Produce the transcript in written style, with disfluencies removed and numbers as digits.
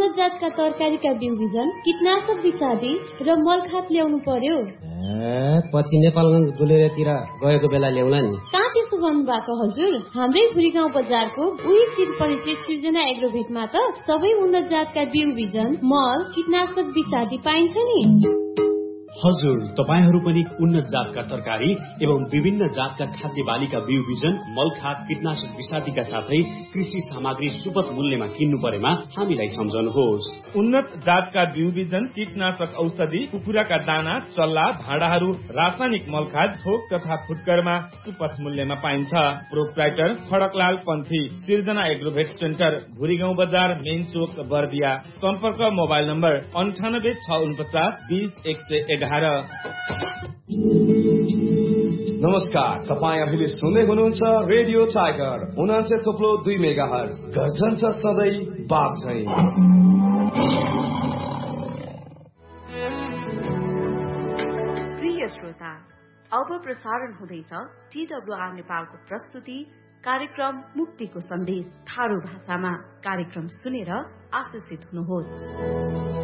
उन्नत जातका तरकारीका बिउ बिजन, कीटनाशक विषादी र मलखात ल्याउनु पर्यो। पछि नेपालगञ्ज गुलेरतिर गएको बेला ल्याउला नि। कहाँ त्यसो भन्नु भएको हजुर? हाम्रै भुरी गाउँ बजारको उही चिर परिचय सृजना एग्रोभेटमा त सबै उन्नत जातका बिउ बिजन, मल, कीटनाशक विषादी पाइन्छ नि। हजुर, तपाईहरू पनि उन्नत जातका तरकारी एवं विभिन्न जातका खाद्य बालीका बिउ बिजन, मलखात, कीटनाशक विषादीका साथै कृषि सामग्री सुपथ मूल्यमा किन्नु परेमा हामीलाई सम्झनुहोस्। उन्नत जातका बिउ बिजन, कीटनाशक औषधि, कुखुराका दाना, चल्ला, भाँडाहरू, रासायनिक मलखात थोक तथा फुटकरमा सुपथ मूल्यमा पाइन्छ। प्रोप्राइटर खडकलाल पन्थी, सिर्जना एग्रोभेट सेन्टर, भुरी गाउँ बजार, मेन चोक, बर्दिया। सम्पर्क मोबाइल नम्बर 9864420111। नमस्कार, तपाईँ अहिले सुन्दै हुनुहुन्छ रेडियो टाइगर 89.2 मेगाहर्ज। गर्जन छ सधैँ बाप झैं। प्रिय श्रोता, अब प्रसारण हुँदैछ TWR नेपालको प्रस्तुति कार्यक्रम मुक्तिको सन्देश थारू भाषामा। कार्यक्रम सुनेर आशिषित हुनुहोस्।